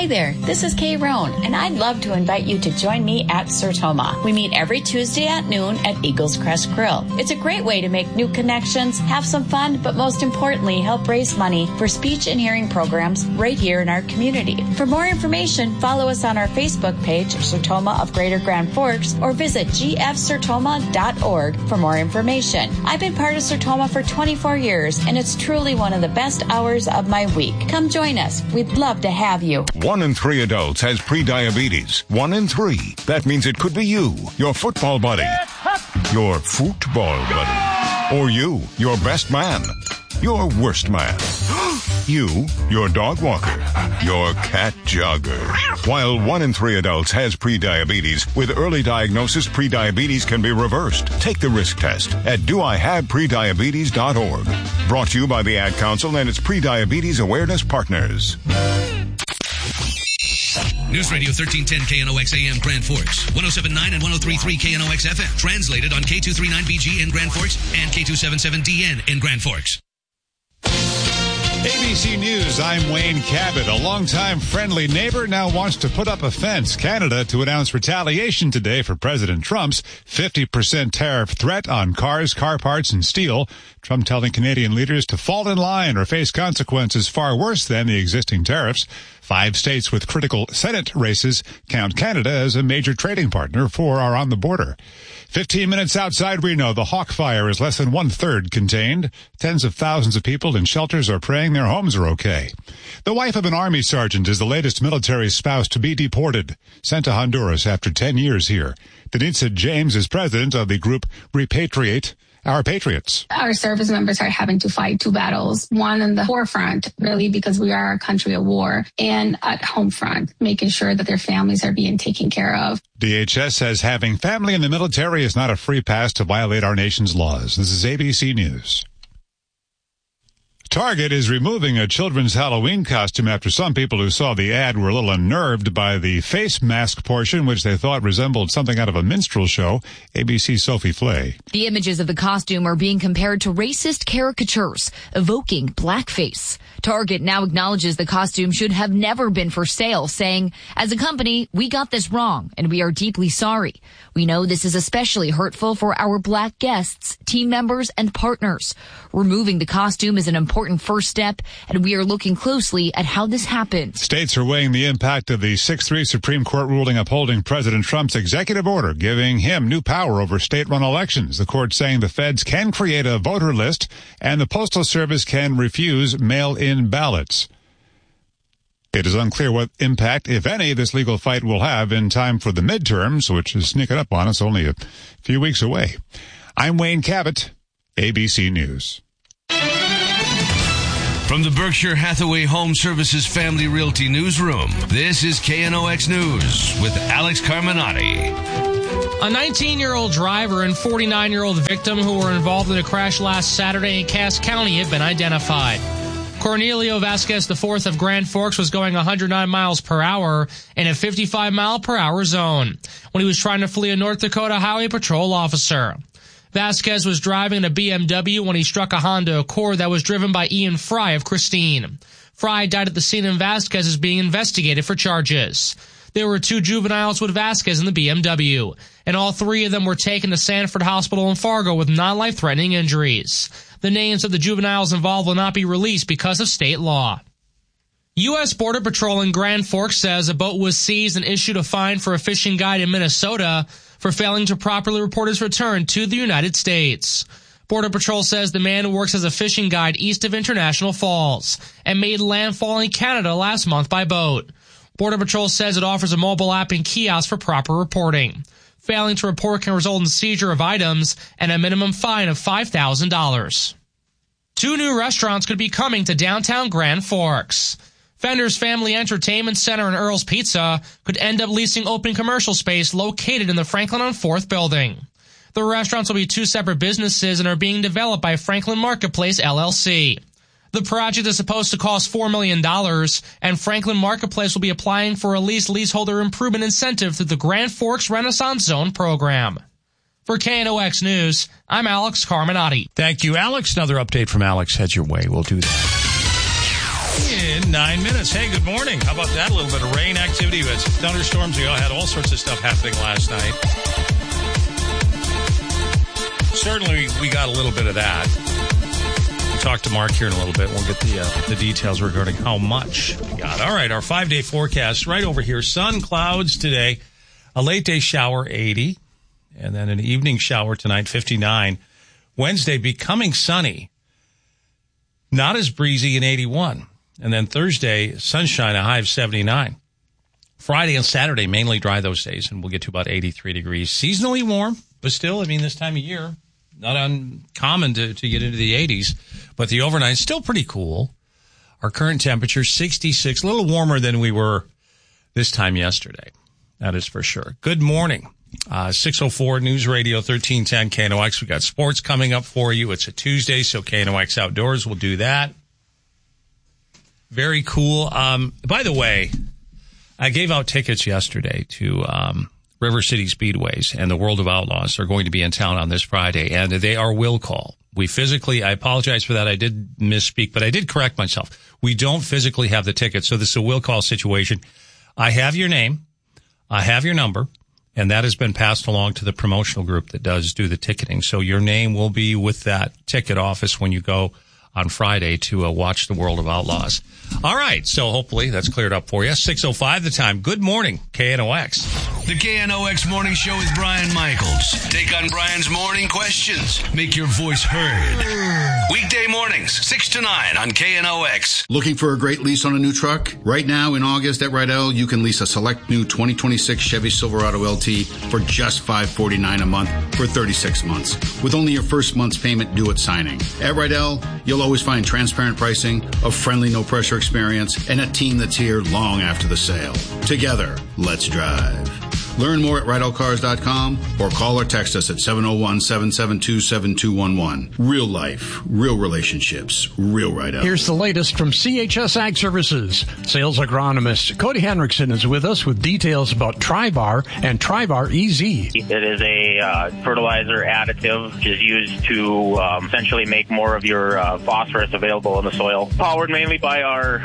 Hi there, this is Kay Roan, and I'd love to invite you to join me at Sertoma. We meet every Tuesday at noon at Eagles Crest Grill. It's a great way to make new connections, have some fun, but most importantly, help raise money for speech and hearing programs right here in our community. For more information, follow us on our Facebook page, Sertoma of Greater Grand Forks, or visit gfsertoma.org for more information. I've been part of Sertoma for 24 years, and it's truly one of the best hours of my week. Come join us. We'd love to have you. 1 in 3 adults has prediabetes. 1 in 3. That means it could be you, your football buddy, your football buddy, or you, your best man, your worst man, you, your dog walker, your cat jogger. While 1 in 3 adults has prediabetes, with early diagnosis, prediabetes can be reversed. Take the risk test at doihaveprediabetes.org. Brought to you by the Ad Council and its Prediabetes Awareness Partners. News Radio 1310 KNOX AM Grand Forks, 107.9 and 103.3 KNOX FM. Translated on K239BG in Grand Forks and K277DN in Grand Forks. ABC News, I'm Wayne Cabot. A longtime friendly neighbor now wants to put up a fence. Canada to announce retaliation today for President Trump's 50% tariff threat on cars, car parts, and steel. Trump telling Canadian leaders to fall in line or face consequences far worse than the existing tariffs. 5 states with critical Senate races count Canada as a major trading partner or are on the border. 15 minutes outside Reno, the Hawk fire is less than 1/3 contained. Tens of thousands of people in shelters are praying their homes are okay. The wife of an Army sergeant is the latest military spouse to be deported, sent to Honduras after 10 years here. Denitza James is president of the group Repatriate Our Patriots. Our service members are having to fight 2 battles, one in the forefront, really, because we are a country of war, and at home front, making sure that their families are being taken care of. DHS says having family in the military is not a free pass to violate our nation's laws. This is ABC News. Target is removing a children's Halloween costume after some people who saw the ad were a little unnerved by the face mask portion, which they thought resembled something out of a minstrel show. ABC's Sophie Flay. The images of the costume are being compared to racist caricatures, evoking blackface. Target now acknowledges the costume should have never been for sale, saying, "As a company, we got this wrong, and we are deeply sorry. We know this is especially hurtful for our black guests, team members, and partners. Removing the costume is an important first step, and we are looking closely at how this happened." States are weighing the impact of the 6-3 Supreme Court ruling upholding President Trump's executive order, giving him new power over state-run elections. The court saying the feds can create a voter list, and the Postal Service can refuse mail-in ballots. It is unclear what impact, if any, this legal fight will have in time for the midterms, which is sneaking up on us only a few weeks away. I'm Wayne Cabot, ABC News. From the Berkshire Hathaway Home Services Family Realty Newsroom, this is KNOX News with Alex Carminati. A 19-year-old driver and 49-year-old victim who were involved in a crash last Saturday in Cass County have been identified. Cornelio Vasquez IV of Grand Forks was going 109 miles per hour in a 55-mile-per-hour zone when he was trying to flee a North Dakota Highway Patrol officer. Vasquez was driving a BMW when he struck a Honda Accord that was driven by Ian Fry of Christine. Fry died at the scene and Vasquez is being investigated for charges. There were 2 juveniles with Vasquez in the BMW, and all 3 of them were taken to Sanford Hospital in Fargo with non-life-threatening injuries. The names of the juveniles involved will not be released because of state law. U.S. Border Patrol in Grand Forks says a boat was seized and issued a fine for a fishing guide in Minnesota for failing to properly report his return to the United States. Border Patrol says the man works as a fishing guide east of International Falls and made landfall in Canada last month by boat. Border Patrol says it offers a mobile app and kiosk for proper reporting. Failing to report can result in seizure of items and a minimum fine of $5,000. 2 new restaurants could be coming to downtown Grand Forks. Fender's Family Entertainment Center and Earl's Pizza could end up leasing open commercial space located in the Franklin on 4th building. The restaurants will be 2 separate businesses and are being developed by Franklin Marketplace, LLC. The project is supposed to cost $4 million, and Franklin Marketplace will be applying for a leaseholder improvement incentive through the Grand Forks Renaissance Zone program. For KNOX News, I'm Alex Carminati. Thank you, Alex. Another update from Alex heads your way. We'll do that. in 9 minutes. Hey, good morning. How about that? A little bit of rain activity. We had some thunderstorms. We all had all sorts of stuff happening last night. Certainly, we got a little bit of that. We'll talk to Mark here in a little bit. We'll get the details regarding how much we got. All right, our 5-day forecast right over here. Sun, clouds today. A late day shower, 80. And then an evening shower tonight, 59. Wednesday, becoming sunny. Not as breezy in 81. And then Thursday, sunshine, a high of 79. Friday and Saturday, mainly dry those days, and we'll get to about 83 degrees. Seasonally warm, but still, I mean, this time of year, not uncommon to get into the 80s. But the overnight is still pretty cool. Our current temperature, 66, a little warmer than we were this time yesterday. That is for sure. Good morning. 604 News Radio 1310 KNOX. We got sports coming up for you. It's a Tuesday, so KNOX Outdoors will do that. Very cool. By the way, I gave out tickets yesterday to River City Speedways, and the World of Outlaws are going to be in town on this Friday, and they are will call. I apologize for that. I did misspeak, but I did correct myself. We don't physically have the tickets, so this is a will call situation. I have your name. I have your number. And that has been passed along to the promotional group that does do the ticketing. So your name will be with that ticket office when you go on Friday to watch the World of Outlaws. All right. So hopefully that's cleared up for you. 6:05 the time. Good morning, KNOX. The KNOX Morning Show with Brian Michaels. Take on Brian's morning questions. Make your voice heard. Weekday mornings, 6 to 9 on KNOX. Looking for a great lease on a new truck? Right now in August at Rydell, you can lease a select new 2026 Chevy Silverado LT for just $549 a month for 36 months, with only your first month's payment due at signing. At Rydell, you'll always find transparent pricing, a friendly, no-pressure experience, and a team that's here long after the sale. Together, let's drive. Learn more at RydellCars.com or call or text us at 701-772-7211. Real life, real relationships, real Rydell. Here's the latest from CHS Ag Services. Sales agronomist Cody Henriksen is with us with details about Trivar and Trivar EZ. It is a fertilizer additive which is used to essentially make more of your phosphorus available in the soil. Powered mainly by our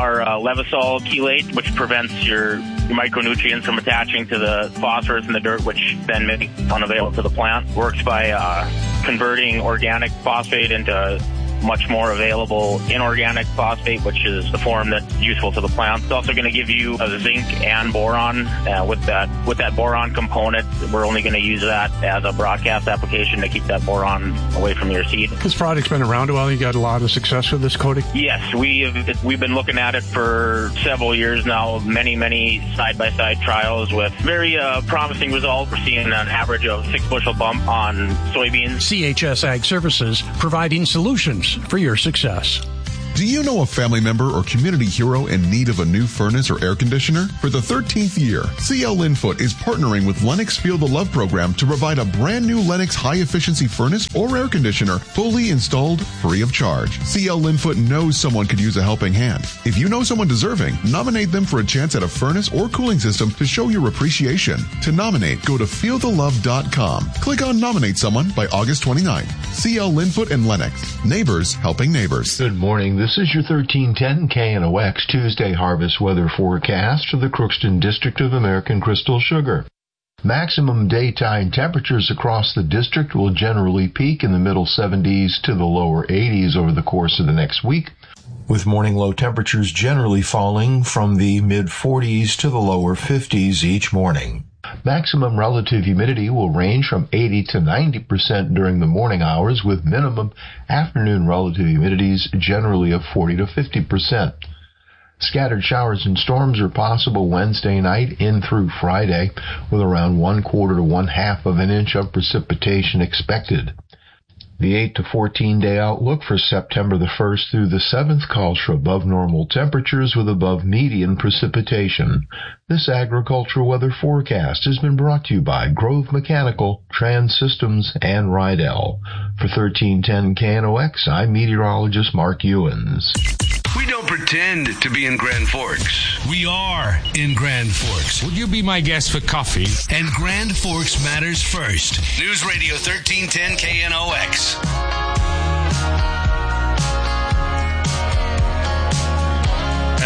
Levisol chelate, which prevents your micronutrients from attaching to the phosphorus in the dirt, which then makes it unavailable to the plant. Works by converting organic phosphate into much more available inorganic phosphate, which is the form that's useful to the plant. It's also going to give you a zinc and boron. With that boron component, we're only going to use that as a broadcast application to keep that boron away from your seed. This product's been around a while. You got a lot of success with this, Cody? Yes, we've been looking at it for several years now. Many side-by-side trials with very promising results. We're seeing an average of 6 bushel bump on soybeans. CHS Ag Services, providing solutions for your success. Do you know a family member or community hero in need of a new furnace or air conditioner? For the 13th year, CL Linfoot is partnering with Lennox Feel the Love program to provide a brand new Lennox high-efficiency furnace or air conditioner fully installed free of charge. CL Linfoot knows someone could use a helping hand. If you know someone deserving, nominate them for a chance at a furnace or cooling system to show your appreciation. To nominate, go to feelthelove.com. Click on Nominate Someone by August 29th. CL Linfoot and Lennox. Neighbors helping neighbors. Good morning. This is your 1310 KNOX Tuesday harvest weather forecast for the Crookston District of American Crystal Sugar. Maximum daytime temperatures across the district will generally peak in the middle 70s to the lower 80s over the course of the next week, with morning low temperatures generally falling from the mid 40s to the lower 50s each morning. Maximum relative humidity will range from 80 to 90% during the morning hours, with minimum afternoon relative humidities generally of 40 to 50%. Scattered showers and storms are possible Wednesday night in through Friday, with around 1/4 to 1/2 of an inch of precipitation expected. The 8 to 14 day outlook for September the 1st through the 7th calls for above normal temperatures with above median precipitation. This agricultural weather forecast has been brought to you by Grove Mechanical, Trans Systems, and Rydell. For 1310 KNOX, I'm meteorologist Mark Ewens. We don't pretend to be in Grand Forks. We are in Grand Forks. Would you be my guest for coffee? And Grand Forks matters first. News Radio 1310 KNOX.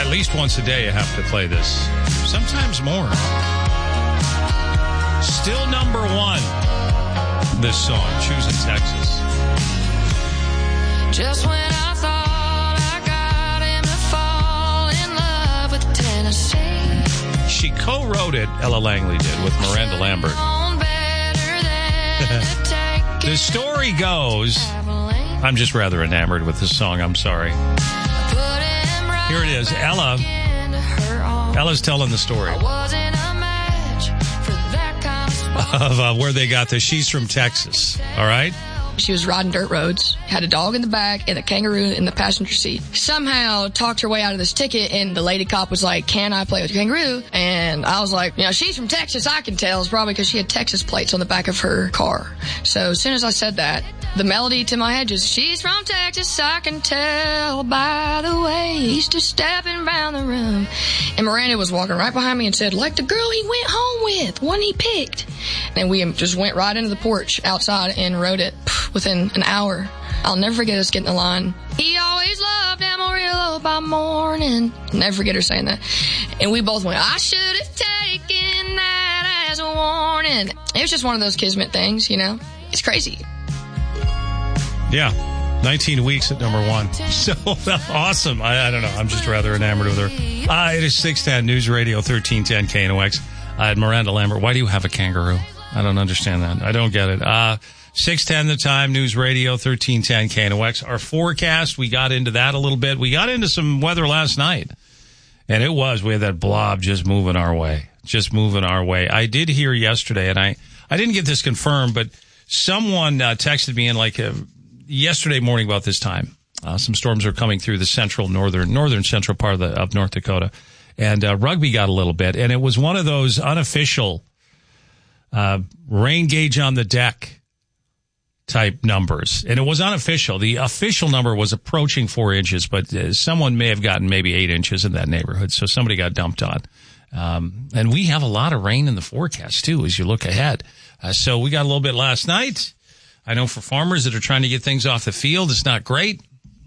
At least once a day I have to play this. Sometimes more. Still number one, this song, Choosing Texas. Just when I thought I got him to fall in love with Tennessee. She co-wrote it, Ella Langley did, with Miranda Lambert. The story goes, I'm just rather enamored with this song, I'm sorry. Here it is, Ella's telling the story of where they got this. She's from Texas, all right? She was riding dirt roads, had a dog in the back and a kangaroo in the passenger seat. Somehow talked her way out of this ticket, and the lady cop was like, "Can I play with your kangaroo?" And I was like, she's from Texas, I can tell. It's probably because she had Texas plates on the back of her car. So as soon as I said that, the melody to my head just, "She's from Texas, I can tell by the way he's just stepping around the room." And Miranda was walking right behind me and said, "Like the girl he went home with, one he picked." And we just went right into the porch outside and wrote it within an hour. I'll never forget us getting the line, "He always loved Amarillo by morning." I'll never forget her saying that. And we both went, "I should have taken that as a warning." It was just one of those kismet things, It's crazy. Yeah. 19 weeks at number one. So awesome. I don't know. I'm just rather enamored with her. It is 610 News Radio 1310 KNOX. I had Miranda Lambert. Why do you have a kangaroo? I don't understand that. I don't get it. 610 the time, News Radio 1310 KNOX. Our forecast, we got into that a little bit. We got into some weather last night. And we had that blob just moving our way. I did hear yesterday, and I didn't get this confirmed, but someone texted me in yesterday morning about this time. Some storms are coming through the northern central part of North Dakota. And Rugby got a little bit. And it was one of those unofficial rain gauge on the deck type numbers. And it was unofficial. The official number was approaching 4 inches, but someone may have gotten maybe 8 inches in that neighborhood. So somebody got dumped on. And we have a lot of rain in the forecast, too, as you look ahead. So we got a little bit last night. I know for farmers that are trying to get things off the field, it's not great.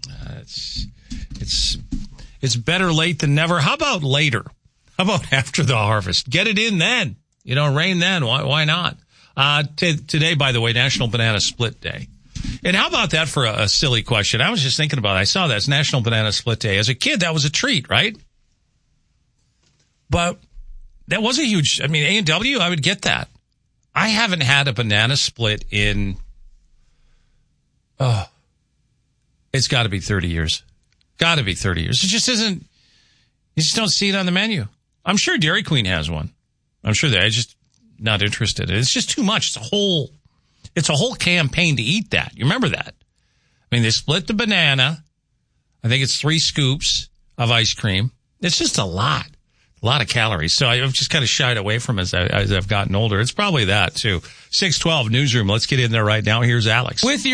It's better late than never. How about later? How about after the harvest? Get it in then. Rain then. Why not? Today, by the way, National Banana Split Day. And how about that for a silly question? I was just thinking about it. I saw that. It's National Banana Split Day. As a kid, that was a treat, right? But that was a huge, A&W, I would get that. I haven't had a banana split in, it's got to be 30 years. Got to be 30 years. It just isn't, you just don't see it on the menu. I'm sure Dairy Queen has one. I'm sure they're just not interested. It's just too much. It's a whole campaign to eat that. You remember that? They split the banana. I think it's 3 scoops of ice cream. It's just a lot of calories. So I've just kind of shied away from it as I've gotten older. It's probably that too. 612 Newsroom. Let's get in there right now. Here's Alex. With your